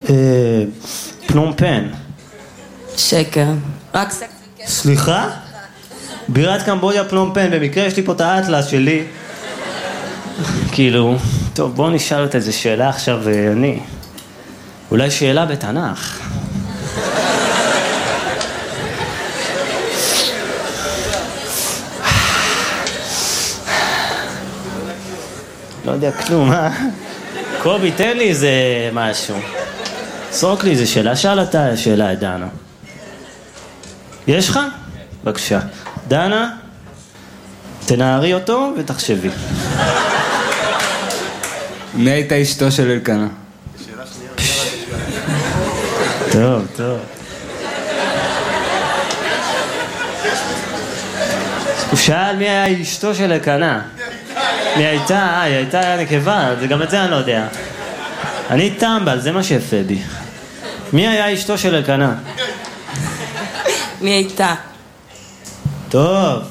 פנומפן. שקר. רק סליחה? בירת קמבודיה פנומפן, במקרה יש לי פה את האטלס שלי. כאילו, טוב, בואו נשאל את איזה שאלה עכשיו, אני. אולי שאלה בתנ"ך. לא יודע כלום, קובי, תן לי איזה משהו. סרוק לי איזה שאלה, שאל אתה שאלה את דנה. יש לך? בבקשה. דנה, תנערי אותו ותחשבי. מי הייתה אשתו של אלקנה? טוב, טוב. הוא שאל מי היה אשתו של אלקנה. מי הייתה? היא הייתה נקבה, גם את זה אני לא יודע. אני טמבל, זה מה שיפה בי. מי היה אשתו של אלקנה? מי הייתה? טוב.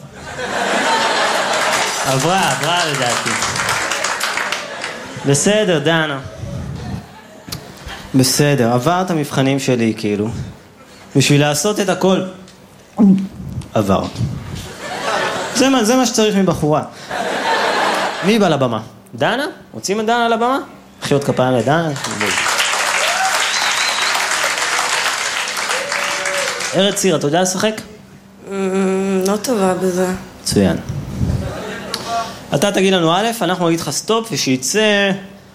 עברה לדעתי. בסדר, דנה. בסדר, עבר את המבחנים שלי כאילו. בשביל לעשות את הכל. עבר. זה מה שצריך מבחורה. מי בא לבמה? דנה? רוצים את דנה לבמה? חיות כפיים לדנה? ארץ ציר, אתה יודע לשחק? לא טובה בזה. מצוין. אתה תגיד לנו א', אנחנו נגיד לך סטופ, ושיצא...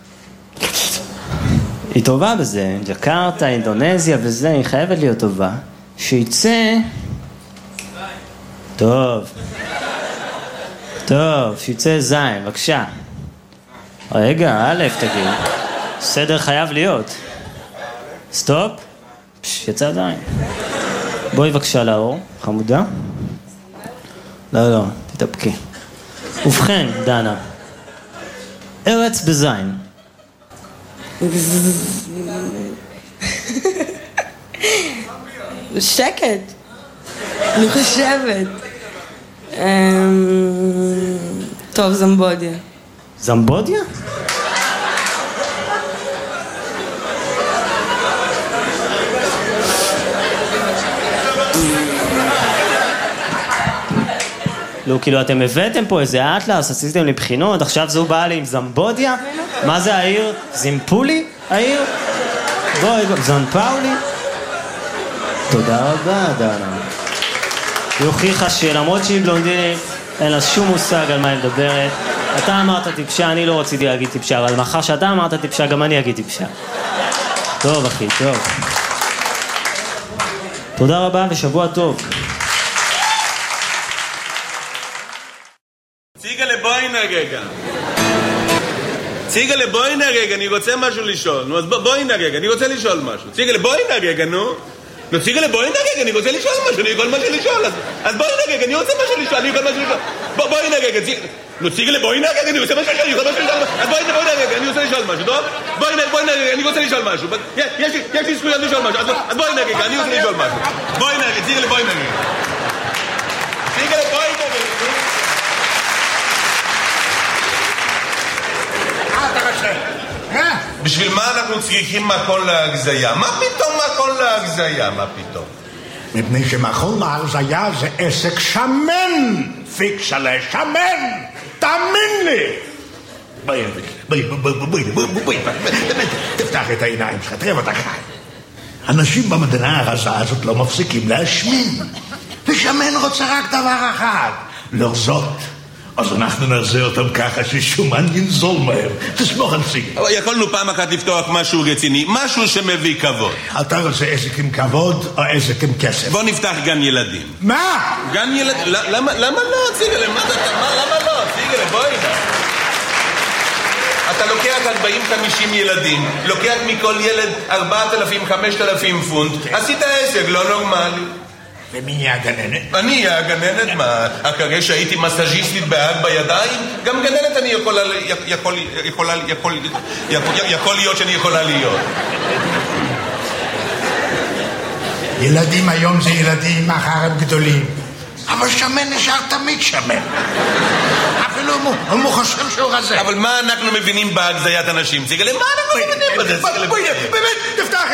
היא טובה בזה, ג'קרטה, אינדונזיה וזה, היא חייבת להיות טובה. שיצא... טוב, שיצא זין, בבקשה. רגע, א', תגיד. סדר חייב להיות. סטופ. יצא זין. בואי בבקשה לאור, חמודה. לא, תתאפקי. ובכן, דנה. ארץ בזין. שקט. אני חושבת. טוב, זמבודיה. זמבודיה? לא, כאילו אתם הבאתם פה איזה אטלס, עשיתם לי בחינות, עכשיו זו באה לי עם זמבודיה? מה זה העיר? זימפולי? העיר? בואי, זנפאולי? תודה רבה, דנה. היא הוכיחה שלמרות שהיא בלונדינית, אין לה שום מושג על מה היא מדברת. אתה אמרת טיפשה, אני לא רציתי להגיד טיפשה, אבל מאחר שאתה אמרת טיפשה, גם אני אגיד טיפשה. טוב, אחי, טוב. תודה רבה ושבוע טוב. ציגלה, בואי נרגע, אני רוצה משהו לשאול. נו, אז בואי נרגע, אני רוצה לשאול משהו. ציגלה, בואי נרגע, נו. נו, ציגלה, בואי נרגע, אני רוצה לשאול משהו, אני יכול משהו לשאול. אז בואי נרגע, אני רוצה משהו לשאול, אני יכול משהו לשאול. בואי נרגע, נו, ציגלה, בואי נרגע, אני רוצה משהו לשאול, אני יכול משהו לשאול. אז בואי נרגע, אני רוצה לשאול משהו, טוב? בואי נרגע, אני רוצה לשאול משהו. יש לי זכויות לשאול משהו, אז בואי נרגע, אני רוצה לשאול משהו. בואי נרגע, ציגלה, בואי נרגע. ציגלה, בואי נרגע. בשביל מה אנחנו צריכים מכון להגזיה? מה פתאום מכון להגזיה? מה פתאום? מפני שמכון להגזיה זה עסק שמן, פיקסלה, שמן, תאמין לי. בואי, תפתח את העיניים שלך, תראה ואתה חי. אנשים במדינה הרזה הזאת לא מפסיקים להשמין, ושמן רוצה רק דבר אחד, לרזות. אז אנחנו נרזה אותם ככה ששומן ינזול מהר. תסמוך על סיגל. אבל יכולנו פעם אחת לפתוח משהו רציני, משהו שמביא כבוד. אתה רוצה עסק עם כבוד או עסק עם כסף? בוא נפתח גן ילדים. מה? גן ילדים? למה לא, ציגל? למה לא? ציגל, בואי. אתה לוקח 40-50 ילדים, לוקח מכל ילד 4,000-5,000 פונט, עשית עסק לא נורמלי. ומי יהיה הגננת? אני אהיה הגננת, מה? אחרי שהייתי מסאז'יסטית בהג בידיים, גם גננת אני יכול להיות שאני יכולה להיות. ילדים היום זה ילדים, מחר הם גדולים. אבל שמן נשאר תמיד שמן. אפילו הוא חושב שהוא רזה. אבל מה אנחנו מבינים בהגזיית אנשים? ציגלה, מה אנחנו מבינים בזה? באמת, תפתח